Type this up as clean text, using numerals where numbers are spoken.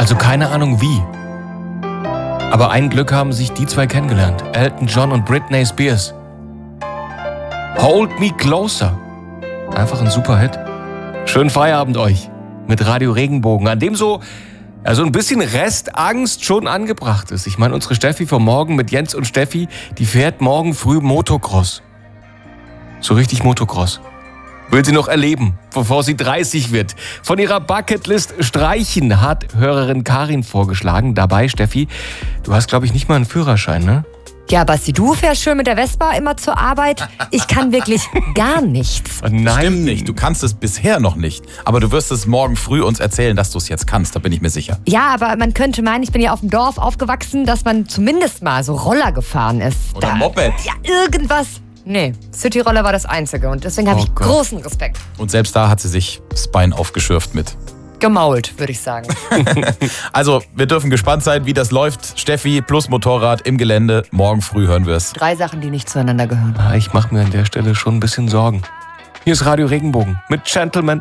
Also keine Ahnung wie. Aber ein Glück haben sich die zwei kennengelernt. Elton John und Britney Spears. Hold Me Closer. Einfach ein super Hit. Schönen Feierabend euch mit Radio Regenbogen, an dem so ein bisschen Restangst schon angebracht ist. Ich meine, unsere Steffi vom Morgen mit Jens und Steffi, die fährt morgen früh Motocross. So richtig Motocross. Will sie noch erleben, bevor sie 30 wird. Von ihrer Bucketlist streichen hat Hörerin Karin vorgeschlagen. Dabei, Steffi, du hast, glaube ich, nicht mal einen Führerschein, ne? Ja, Basti, du fährst schön mit der Vespa immer zur Arbeit. Ich kann wirklich gar nichts. Oh nein. Stimmt nicht, du kannst es bisher noch nicht. Aber du wirst es morgen früh uns erzählen, dass du es jetzt kannst, da bin ich mir sicher. Ja, aber man könnte meinen, ich bin ja auf dem Dorf aufgewachsen, dass man zumindest mal so Roller gefahren ist. Oder Moped. Ja, irgendwas. Nee, Cityroller war das Einzige und deswegen habe ich Gott. großen Respekt. Und selbst da hat sie sich das Bein aufgeschürft mit. Gemault, würde ich sagen. Also, wir dürfen gespannt sein, wie das läuft. Steffi plus Motorrad im Gelände. Morgen früh hören wir es. 3 Sachen, die nicht zueinander gehören. Ich mache mir an der Stelle schon ein bisschen Sorgen. Hier ist Radio Regenbogen mit Gentleman.